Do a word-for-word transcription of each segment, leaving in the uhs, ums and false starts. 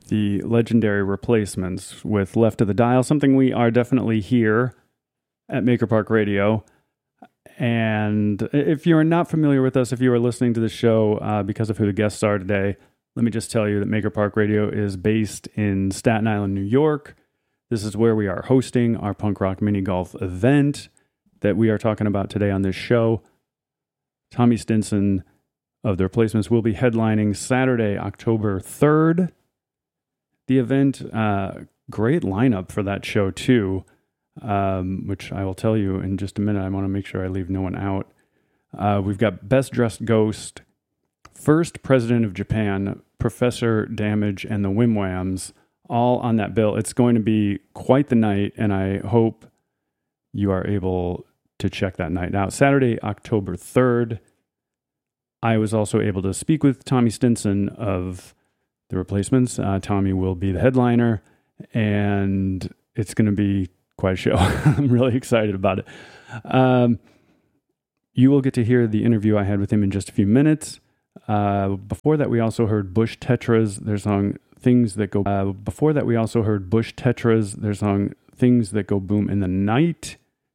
the legendary Replacements with Left of the Dial, something we are definitely here at Maker Park Radio. And if you're not familiar with us, if you are listening to the show uh, because of who the guests are today, let me just tell you that Maker Park Radio is based in Staten Island, New York. This is where we are hosting our punk rock mini golf event that we are talking about today on this show. Tommy Stinson of The Replacements will be headlining Saturday, October third. The event, uh, great lineup for that show too, um, which I will tell you in just a minute. I want to make sure I leave no one out. Uh, we've got Best Dressed Ghost, First President of Japan, Professor Damage, and the Wim Whams, all on that bill. It's going to be quite the night, and I hope you are able to check that night out. Saturday, October third, I was also able to speak with Tommy Stinson of The Replacements. Uh, Tommy will be the headliner, and it's going to be quite a show. I'm really excited about it. Um, you will get to hear the interview I had with him in just a few minutes. Uh, before that, we also heard Bush Tetras, their song Things That Go... Uh, before that, we also heard Bush Tetras, their song Things That Go Boom in the Night.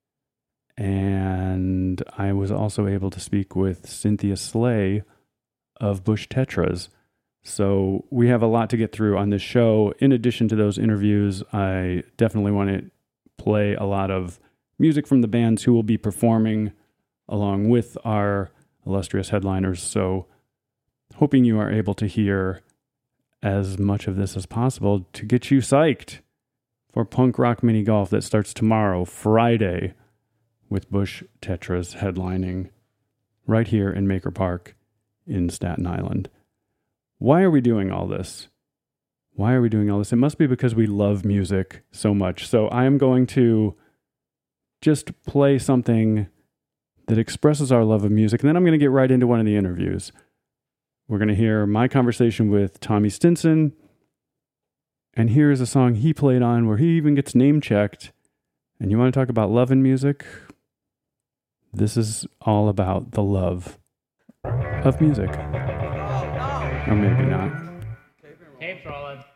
And I was also able to speak with Cynthia Slay of Bush Tetras. So we have a lot to get through on this show. In addition to those interviews, I definitely want to play a lot of music from the bands who will be performing along with our illustrious headliners. So hoping you are able to hear as much of this as possible to get you psyched for punk rock mini golf that starts tomorrow, Friday, with Bush Tetras headlining right here in Maker Park in Staten Island. Why are we doing all this? Why are we doing all this? It must be because we love music so much. So I am going to just play something that expresses our love of music, and then I'm going to get right into one of the interviews. We're going to hear my conversation with Tommy Stinson, and here is a song he played on where he even gets name-checked. And you want to talk about love and music? This is all about the love of music. Or maybe not. Tape's rolling.